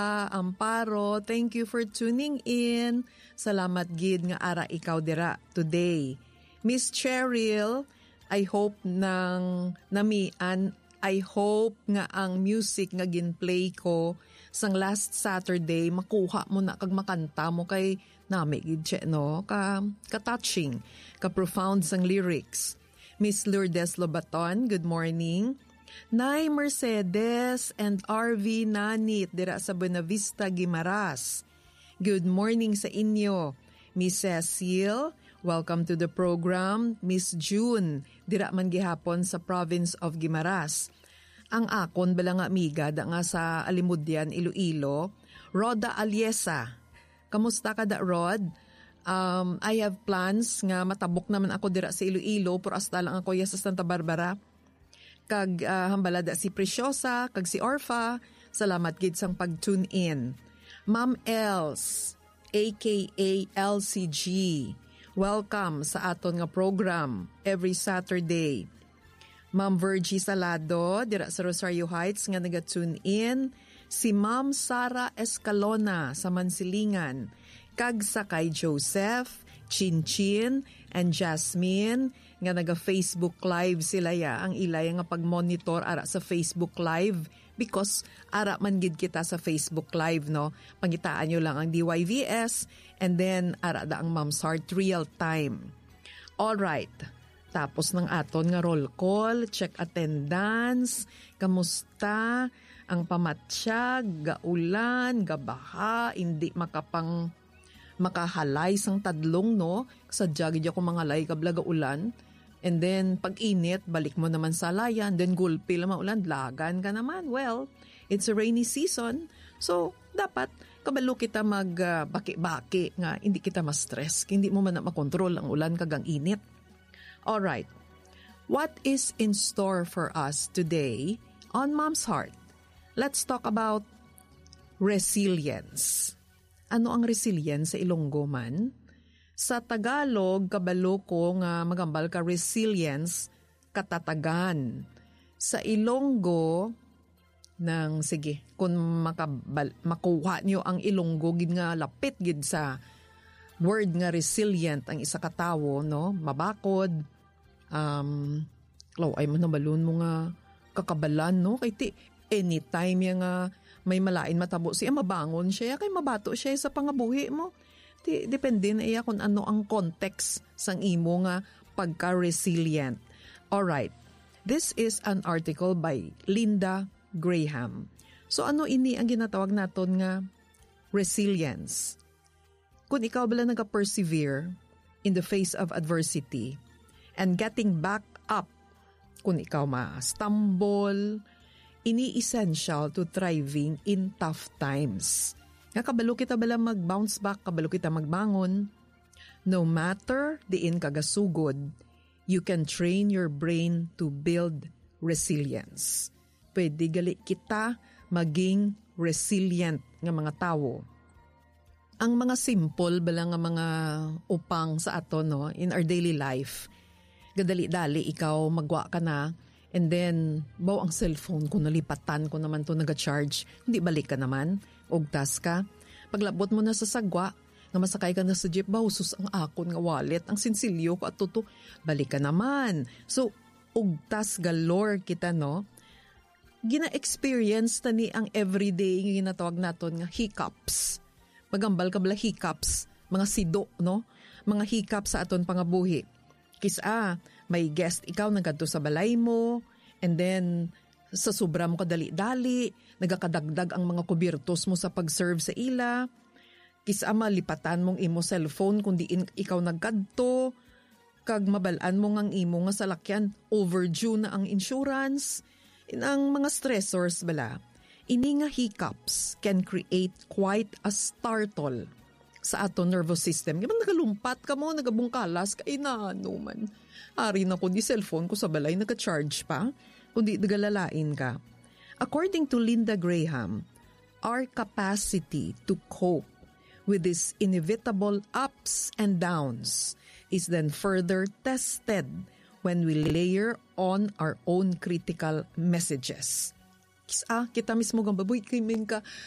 Amparo, thank you for tuning in. Salamat gid nga ara ikaw dira today. Miss Cheryl, I hope I hope nga ang music nga ginplay ko sang last Saturday makuha mo na kag makanta mo kay nami gid siya, no? Ka-touching, ka-profound sang lyrics. Miss Lourdes Lobaton, good morning. Nay Mercedes and RV Nanit dira sa Buena Vista, Guimaras. Good morning sa inyo. Miss Cecile, welcome to the program. Miss June, dira man gihapon sa province of Guimaras. Ang akon bala nga amiga da nga sa Alimudyan, Iloilo, Roda Aliesa. Kamusta ka da, Rod? I have plans nga matabok naman ako dira sa Iloilo, pero hasta lang ako sa Santa Barbara. Kag hambalada si Preciosa, kag si Orfa, salamat gid sang pag-tune in. Ma'am Els, aka LCG, welcome sa aton nga program every Saturday. Ma'am Virgie Salado, dira sa Rosario Heights nga naga-tune in. Si Ma'am Sara Escalona sa Mansilingan, kag sa kay Joseph, Chinchin, and Jasmine, nga naga-Facebook Live sila ya. Ang ilay nga pag-monitor ara sa Facebook Live because ara man gid kita sa Facebook Live, no? Pangitaan nyo lang ang DYVS and then ara da ang Mom's Heart Real Time. Alright, tapos ng aton nga roll call, check attendance, kamusta, ang pamatsyag, gaulan, gabaha, hindi makahalay sang tadlong, no? Sadya gid ako mga lay kablaga ulan. And then, pag-init, balik mo naman sa layan. Then, gulpi lang ulan, lagan ka naman. Well, it's a rainy season. So, dapat, kabalo kita mag-baki-baki nga, hindi kita ma-stress. Hindi mo man na makontrol ang ulan kagang init. Alright. What is in store for us today on Mom's Heart? Let's talk about resilience. Ano ang resilience sa Ilonggo man? Sa Tagalog, kabalo ko nga magambal ka resilience, katatagan. Sa Ilonggo, sige, kung makuha niyo ang Ilonggo, gid nga lapit gid sa word nga resilient ang isa katawo, no? Mabakod, ay manabalon mo nga kakabalan, no? Kay anytime yung may malain matabo siya, mabangon siya, kay mabato siya sa pangabuhi mo. Depende na iya kung ano ang context sang imo nga pagka-resilient. Alright, this is an article by Linda Graham. So ano ini ang ginatawag naton nga resilience? Kung ikaw bala nag-persevere in the face of adversity and getting back up, kung ikaw ma-stumble, ini-essential to thriving in tough times. Nga kabalo kita bala mag-bounce back, kabalo kita magbangon. No matter diin kagasugod, you can train your brain to build resilience. Pwede gali kita maging resilient nga mga tao. Ang mga simple bala nga mga upang sa ato, no, in our daily life. Gadali-dali ikaw magwa ka na, and then, ang cellphone ko nalipatan ko naman to naga-charge. Hindi balik ka naman. Ugtas ka. Paglabot mo na sa sagwa, nga masakay ka na sa jeep, sus ang akon nga wallet, ang sinsilyo ko at tuto, balik ka naman. So, ugtas galore kita, no? Gina-experience ta ni ang everyday nga ginatawag naton nga hiccups. Magambal ka bala hiccups, mga sido, no? Mga hiccups sa aton pangabuhi. Kisa, may guest ikaw nagkadto sa balay mo, and then sa sobra mo kadali-dali, nagakadagdag ang mga kubirtos mo sa pag-serve sa ila. Kisa malipatan mong imo cellphone kundi ikaw nagkadto, kag mabalaan mo ngang imo nga salakyan, overdue na ang insurance. Ang mga stressors bala, ini nga hiccups can create quite a startle sa ato nervous system. Kaya nagalumpat ka mo, nagabungkalas ka, inaano man. Ari na ko di cellphone ko sa balay, nagka-charge pa, kundi nagalalain ka. According to Linda Graham, our capacity to cope with these inevitable ups and downs is then further tested when we layer on our own critical messages. Kita mismo kang baboy, kiming ka,